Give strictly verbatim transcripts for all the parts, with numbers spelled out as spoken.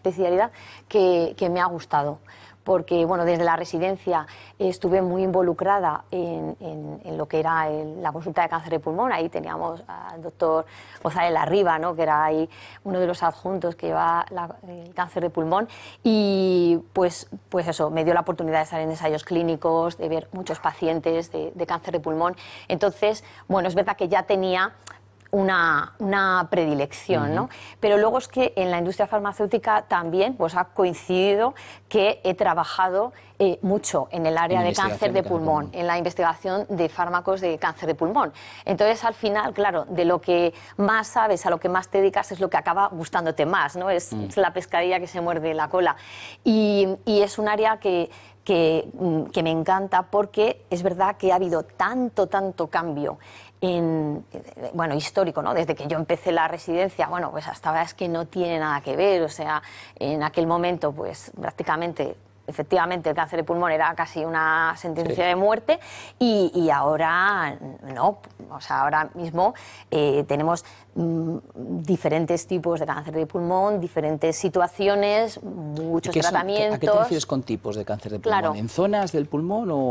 especialidad que, que me ha gustado. Porque bueno, desde la residencia estuve muy involucrada en, en, en lo que era el, la consulta de cáncer de pulmón. Ahí teníamos al doctor González Larriba, ¿no?, que era ahí uno de los adjuntos que lleva la, el cáncer de pulmón, y pues, pues eso, me dio la oportunidad de estar en ensayos clínicos, de ver muchos pacientes de, de cáncer de pulmón. Entonces, bueno, es verdad que ya tenía Una, una predilección, ¿no? Uh-huh. Pero luego es que en la industria farmacéutica también pues, ha coincidido que he trabajado eh, mucho en el área en de cáncer de, de pulmón, pulmón, en la investigación de fármacos de cáncer de pulmón. Entonces, al final, claro, de lo que más sabes, a lo que más te dedicas, es lo que acaba gustándote más, ¿no? Es, uh-huh. es la pescadilla que se muerde la cola. Y, y es un área que, que, que me encanta porque es verdad que ha habido tanto, tanto cambio En, bueno, histórico, ¿no? Desde que yo empecé la residencia, bueno, pues hasta ahora es que no tiene nada que ver, o sea, en aquel momento, pues prácticamente, efectivamente, el cáncer de pulmón era casi una sentencia sí. de muerte, y, y ahora no, o sea, ahora mismo eh, tenemos mmm, diferentes tipos de cáncer de pulmón, diferentes situaciones, muchos tratamientos. ¿A qué te refieres con tipos de cáncer de pulmón? Claro. ¿En zonas del pulmón o...?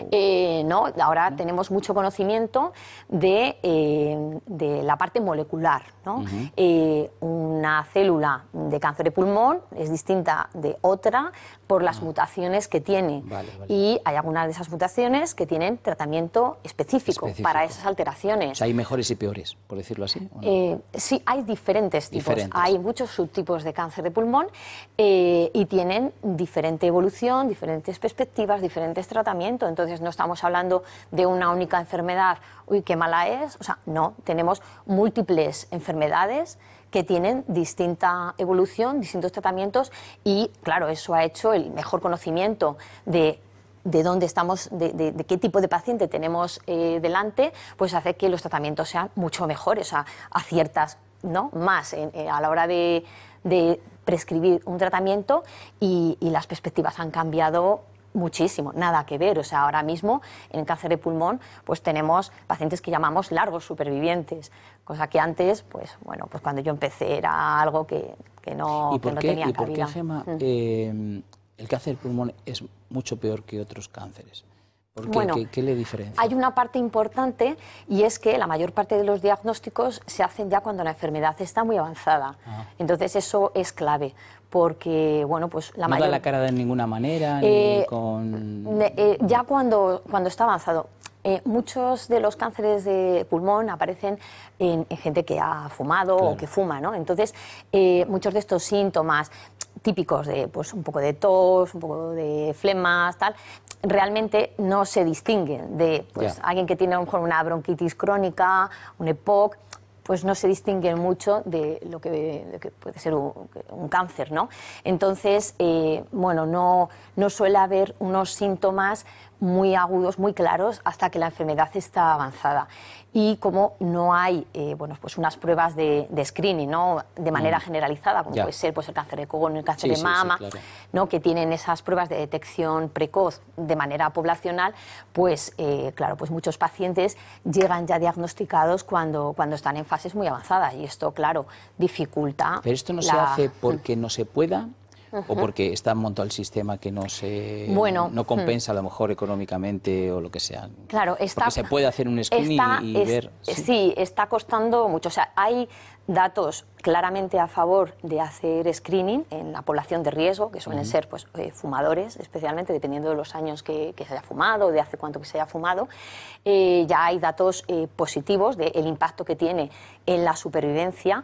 Eh, no, ahora ¿no? tenemos mucho conocimiento de, eh, de la parte molecular, ¿no? Uh-huh. eh, una célula de cáncer de pulmón es distinta de otra por las uh-huh. mutaciones que tiene. Vale, vale. Y hay algunas de esas mutaciones que tienen tratamiento específico, específico. para esas alteraciones. O sea, hay mejores y peores, por decirlo así. ¿O no? eh, sí, hay diferentes tipos. Diferentes. Hay muchos subtipos de cáncer de pulmón eh, y tienen diferente evolución, diferentes perspectivas, diferentes tratamientos. Entonces, no estamos hablando de una única enfermedad, uy, qué mala es. O sea, no, tenemos múltiples enfermedades que tienen distinta evolución, distintos tratamientos, y claro, eso ha hecho el mejor conocimiento de de dónde estamos, de, de, de qué tipo de paciente tenemos eh, delante, pues hace que los tratamientos sean mucho mejores, o sea, aciertas, ¿no?, más en, eh, a la hora de, de prescribir un tratamiento, y, y las perspectivas han cambiado muchísimo, nada que ver. O sea, ahora mismo en el cáncer de pulmón pues tenemos pacientes que llamamos largos supervivientes, cosa que antes, pues bueno, pues cuando yo empecé era algo que, que no, ¿Y por que no qué, tenía ¿y por cabida. qué, Gemma, mm. eh, el cáncer de pulmón es mucho peor que otros cánceres? ¿Por qué? Bueno, ¿Qué, qué le diferencia? Hay una parte importante, y es que la mayor parte de los diagnósticos se hacen ya cuando la enfermedad está muy avanzada. Ah. Entonces eso es clave, porque bueno, pues la no mayor... da la cara de ninguna manera, eh, ni con... eh, ya cuando, cuando está avanzado. Eh, muchos de los cánceres de pulmón aparecen en, en gente que ha fumado, claro, o que fuma, ¿no? Entonces, eh, muchos de estos síntomas típicos de pues, un poco de tos, un poco de flemas, tal, realmente no se distinguen de pues, yeah. alguien que tiene a lo mejor una bronquitis crónica, un E P O C, pues no se distinguen mucho de lo que, de que puede ser un, un cáncer, ¿no? Entonces, eh, bueno, no, no suele haber unos síntomas muy agudos, muy claros, hasta que la enfermedad está avanzada. Y como no hay eh, bueno, pues unas pruebas de, de screening, ¿no?, de manera mm. generalizada, como yeah. puede ser pues, el cáncer de colon, el cáncer sí, de mama, sí, sí, claro. ¿no?, que tienen esas pruebas de detección precoz de manera poblacional, pues eh, claro, pues muchos pacientes llegan ya diagnosticados cuando, cuando están en fases muy avanzadas, y esto, claro, dificulta. Pero esto no la... se hace porque no se pueda, Uh-huh. o porque está montado el sistema que no se bueno, no compensa uh-huh. a lo mejor económicamente o lo que sea. Claro, está, porque se puede hacer un screening está, y, y es, ver... Sí. sí, está costando mucho. O sea, hay datos claramente a favor de hacer screening en la población de riesgo, que suelen uh-huh. ser pues, eh, fumadores, especialmente, dependiendo de los años que, que se haya fumado, de hace cuánto que se haya fumado. Eh, ya hay datos eh, positivos del impacto que tiene en la supervivencia.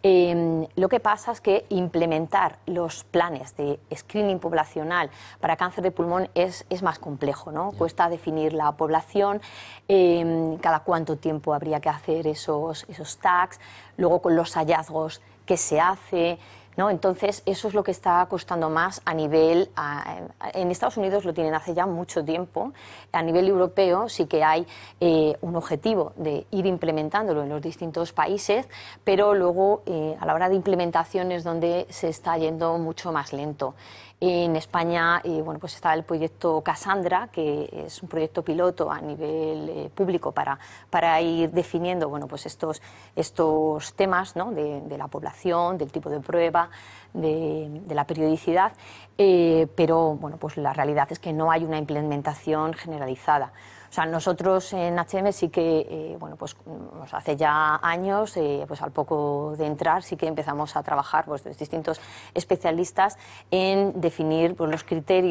Eh, lo que pasa es que implementar los planes de screening poblacional para cáncer de pulmón es, es más complejo, ¿no? Yeah. Cuesta definir la población, eh, cada cuánto tiempo habría que hacer esos, esos tags, luego con los hallazgos que se hace, ¿no? Entonces, eso es lo que está costando más a nivel... A, en Estados Unidos lo tienen hace ya mucho tiempo. A nivel europeo sí que hay eh, un objetivo de ir implementándolo en los distintos países, pero luego eh, a la hora de implementación es donde se está yendo mucho más lento. En España eh, bueno, pues está el proyecto Cassandra, que es un proyecto piloto a nivel eh, público para, para ir definiendo bueno, pues estos, estos temas, ¿no?, de, de la población, del tipo de prueba, exigencia de, de la periodicidad, eh, pero bueno, pues la realidad es que no hay una implementación generalizada. O sea, nosotros en H M sí que, eh, bueno, pues hace ya años, eh, pues al poco de entrar, sí que empezamos a trabajar, pues, los distintos especialistas en definir, pues, los criterios